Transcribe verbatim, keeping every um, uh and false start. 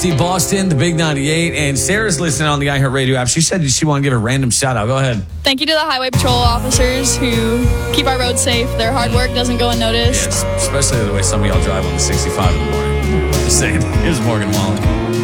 See Boston, the Big ninety-eight, and Sarah's listening on the iHeartRadio app. She said she wanted to give a random shout out. Go ahead. Thank you to the highway patrol officers who keep our roads safe. Their hard work doesn't go unnoticed. Yes, especially the way some of y'all drive on the sixty-five in the morning. Just saying. Here's Morgan Wallen.